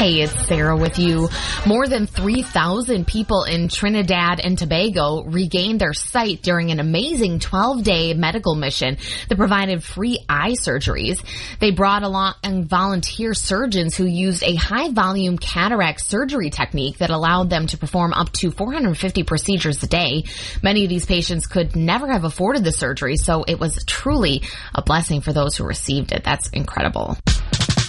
Hey, it's Sarah with you. More than 3,000 people in Trinidad and Tobago regained their sight during an amazing 12-day medical mission that provided free eye surgeries. They brought along volunteer surgeons who used a high-volume cataract surgery technique that allowed them to perform up to 450 procedures a day. Many of these patients could never have afforded the surgery, so it was truly a blessing for those who received it. That's incredible.